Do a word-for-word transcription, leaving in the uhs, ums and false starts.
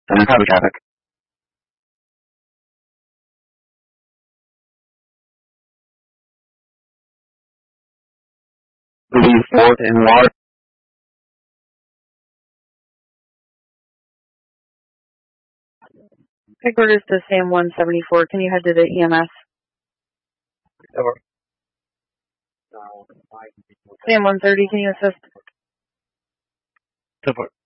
And probably traffic. Moving forward in water. Headquarters to SAM one seventy-four. Can you head to the E M S? Over. SAM one thirty, can you assist? Support.